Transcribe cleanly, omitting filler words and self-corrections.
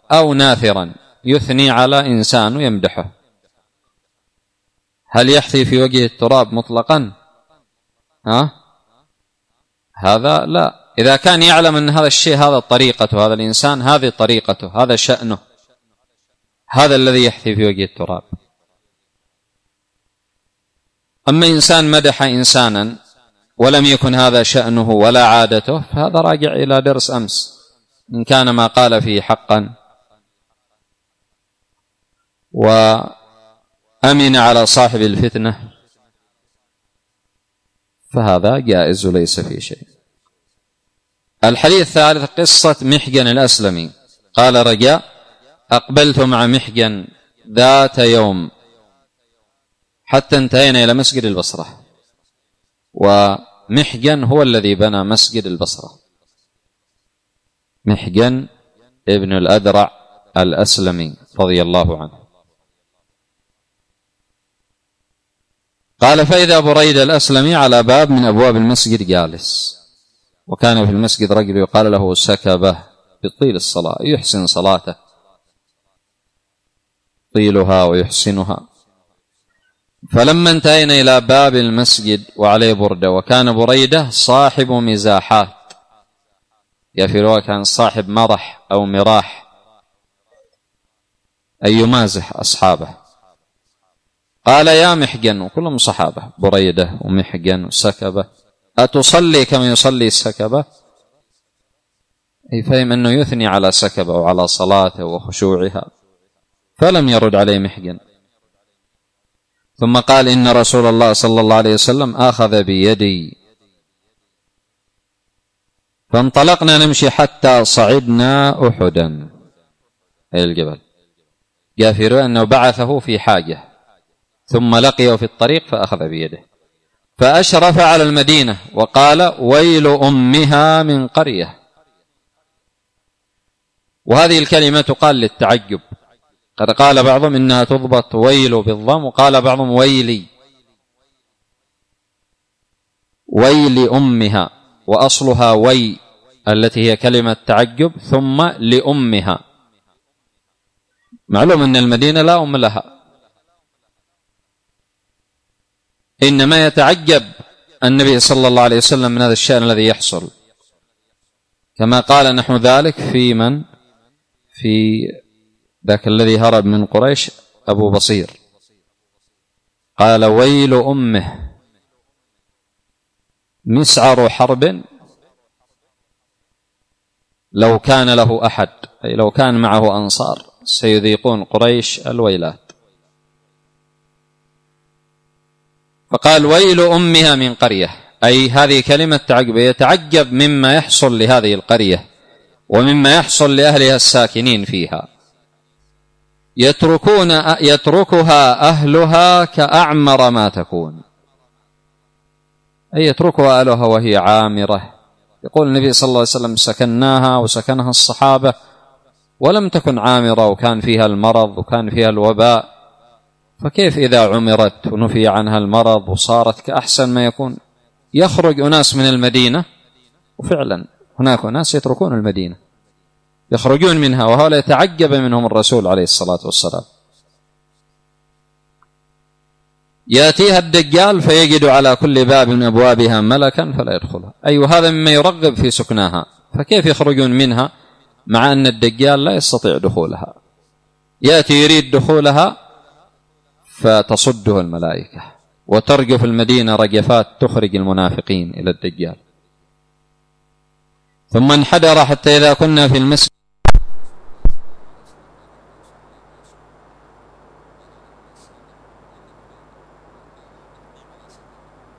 أو ناثرا يثني على إنسان ويمدحه، هل يحثي في وجه التراب مطلقا؟ هذا لا. إذا كان يعلم أن هذا الشيء هذا طريقته، هذا الإنسان هذه طريقته، هذا شأنه، هذا الذي يحثي في وجه التراب. أما إنسان مدح إنسانا ولم يكن هذا شأنه ولا عادته، فهذا راجع إلى درس أمس، إن كان ما قال فيه حقا وأمن على صاحب الفتنة فهذا جائز وليس فيه شيء. الحديث الثالث قصة محجن الأسلمي. قال رجاء: أقبلت مع محجن ذات يوم حتى انتهينا إلى مسجد البصرة، ومحجن هو الذي بنى مسجد البصرة، محجن ابن الأدرع الأسلمي رضي الله عنه. قال: فإذا بريدة الأسلمي على باب من أبواب المسجد جالس، وكان في المسجد رجل يقال له سكبة بطيل الصلاة، يحسن صلاته طيلها ويحسنها. فلما انتهينا إلى باب المسجد وعليه بردة، وكان بريدة صاحب مزاحات، يا في رواية كان صاحب مرح أو مراح، أي يمازح أصحابه. قال: يا محجن، وكلهم صحابة، بريدة ومحجن وسكبة، أتصلي كما يصلي السكبة؟ أي فهم أنه يثني على سكبة وعلى صلاته وخشوعها، فلم يرد عليه محجن. ثم قال: إن رسول الله صلى الله عليه وسلم أخذ بيدي فانطلقنا نمشي حتى صعدنا أحدا، أي الجبل. جاء في رواية أنه بعثه في حاجة ثم لقيه في الطريق فأخذ بيده، فأشرف على المدينة وقال: ويل أمها من قرية. وهذه الكلمة تقال للتعجب، قد قال بعضهم إنها تضبط ويل بالضم، وقال بعضهم ويلي، ويل أمها، وأصلها وي التي هي كلمة تعجب ثم لأمها. معلوم أن المدينة لا أم لها، إنما يتعجب النبي صلى الله عليه وسلم من هذا الشأن الذي يحصل، كما قال نحو ذلك في من؟ في ذاك الذي هرب من قريش أبو بصير، قال: ويل أمه مسعر حرب لو كان له أحد، أي لو كان معه أنصار سيذيقون قريش الويلات. فقال: ويل أمها من قرية، أي هذه كلمة تعجب، يتعجب مما يحصل لهذه القرية ومما يحصل لأهلها الساكنين فيها، يتركها أهلها كأعمر ما تكون، أي يتركها أهلها وهي عامرة. يقول النبي صلى الله عليه وسلم: سكناها وسكنها الصحابة ولم تكن عامرة، وكان فيها المرض وكان فيها الوباء، فكيف إذا عمرت ونفي عنها المرض وصارت كأحسن ما يكون؟ يخرج أناس من المدينة، وفعلا هناك أناس يتركون المدينة يخرجون منها، وهؤلاء يتعجب منهم الرسول عليه الصلاة والسلام. يأتيها الدجال فيجد على كل باب من أبوابها ملكا فلا يدخلها، أي وهذا مما يرغب في سكناها، فكيف يخرجون منها مع أن الدجال لا يستطيع دخولها؟ يأتي يريد دخولها فتصده الملائكة وترجف المدينة رجفات تخرج المنافقين إلى الدجال. ثم انحدر حتى إذا كنا في المسجد